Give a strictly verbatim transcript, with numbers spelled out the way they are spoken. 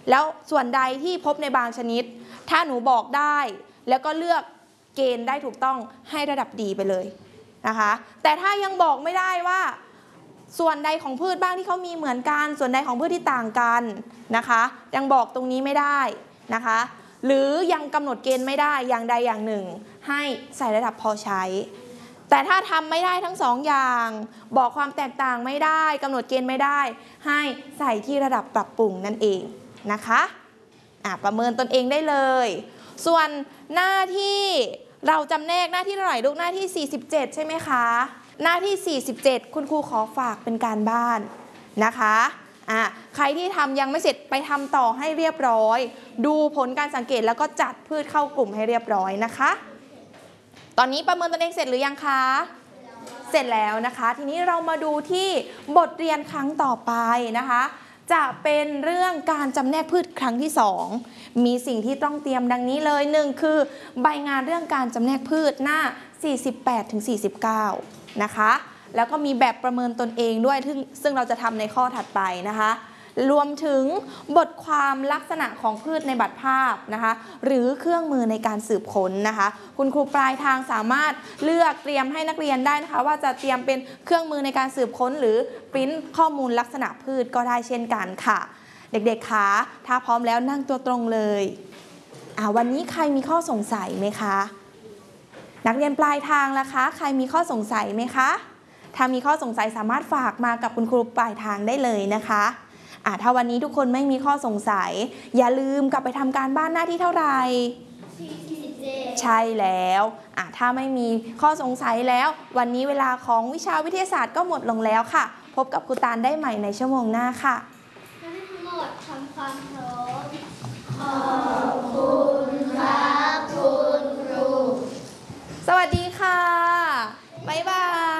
แล้วส่วนใดที่พบในบางชนิดถ้าหนูบอกได้แล้วก็เลือกเกณฑ์ได้ถูกต้องให้ระดับดีไปเลยนะคะแต่ถ้ายังบอกไม่ได้ว่าส่วนใดของพืชบ้างที่เขามีเหมือนกันส่วนใดของพืชที่ต่างกันนะคะยังบอกตรงนี้ไม่ได้นะคะหรือยังกำหนดเกณฑ์ไม่ได้อย่างใดอย่างหนึ่งให้ใส่ระดับพอใช้แต่ถ้าทำไม่ได้ทั้งสองอย่างบอกความแตกต่างไม่ได้กำหนดเกณฑ์ไม่ได้ให้ใส่ที่ระดับปรับปรุงนั่นเองนะคะอ่ะประเมินตนเองได้เลยส่วนหน้าที่เราจำแนกหน้าที่เท่าไหร่ลูกหน้าที่สี่สิบเจ็ดใช่ไหมคะหน้าที่สี่สิบเจ็ดคุณครูขอฝากเป็นการบ้านนะคะอ่ะใครที่ทำยังไม่เสร็จไปทำต่อให้เรียบร้อยดูผลการสังเกตแล้วก็จัดพืชเข้ากลุ่มให้เรียบร้อยนะคะตอนนี้ประเมินตนเองเสร็จหรือยังคะเสร็จแล้วนะคะทีนี้เรามาดูที่บทเรียนครั้งต่อไปนะคะจะเป็นเรื่องการจำแนกพืชครั้งที่สองมีสิ่งที่ต้องเตรียมดังนี้เลยหนึ่งคือใบงานเรื่องการจำแนกพืชหน้าสี่สิบแปดถึงสี่สิบเก้านะคะแล้วก็มีแบบประเมินตนเองด้วยซึ่งซึ่งเราจะทำในข้อถัดไปนะคะรวมถึงบทความลักษณะของพืชในบัตรภาพนะคะหรือเครื่องมือในการสืบค้นนะคะคุณครูปลายทางสามารถเลือกเตรียมให้นักเรียนได้นะคะว่าจะเตรียมเป็นเครื่องมือในการสืบค้นหรือปริ้นข้อมูลลักษณะพืชก็ได้เช่นกันค่ะเด็กๆคะถ้าพร้อมแล้วนั่งตัวตรงเลยอ่าวันนี้ใครมีข้อสงสัยไหมคะนักเรียนปลายทางล่ะคะใครมีข้อสงสัยไหมคะถ้ามีข้อสงสัยสามารถฝากมากับคุณครูปลายทางได้เลยนะคะอ่ะถ้าวันนี้ทุกคนไม่มีข้อสงสัยอย่าลืมกลับไปทำการบ้านหน้าที่เท่าไหร่สี่สิบเจ็ดใช่แล้วอ่ะถ้าไม่มีข้อสงสัยแล้ววันนี้เวลาของวิชาวิทยาศาสตร์ก็หมดลงแล้วค่ะพบกับครูตาลได้ใหม่ในชั่วโมงหน้าค่ะทั้งหมดทำความเคารพขอบคุณครับคุณครูสวัสดีค่ะบ๊ายบาย